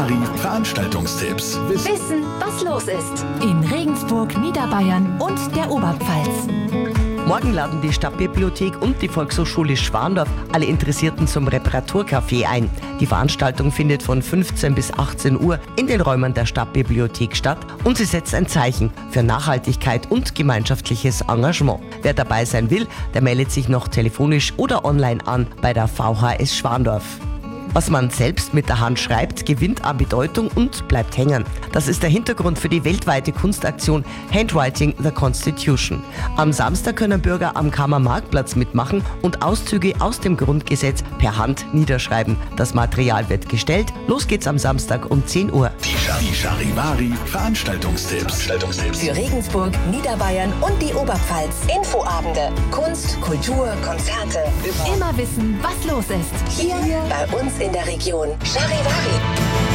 Charivari Veranstaltungstipps. Wissen, was los ist. In Regensburg, Niederbayern und der Oberpfalz. Morgen laden die Stadtbibliothek und die Volkshochschule Schwandorf alle Interessierten zum Reparaturcafé ein. Die Veranstaltung findet von 15 bis 18 Uhr in den Räumen der Stadtbibliothek statt und sie setzt ein Zeichen für Nachhaltigkeit und gemeinschaftliches Engagement. Wer dabei sein will, der meldet sich noch telefonisch oder online an bei der VHS Schwandorf. Was man selbst mit der Hand schreibt, gewinnt an Bedeutung und bleibt hängen. Das ist der Hintergrund für die weltweite Kunstaktion Handwriting the Constitution. Am Samstag können Bürger am Kammermarktplatz mitmachen und Auszüge aus dem Grundgesetz per Hand niederschreiben. Das Material wird gestellt. Los geht's am Samstag um 10 Uhr. Die Charivari Veranstaltungstipps. Für Regensburg, Niederbayern und die Oberpfalz. Infoabende, Kunst, Kultur, Konzerte. Immer wissen, was los ist. Hier bei uns in der Region. Charivari.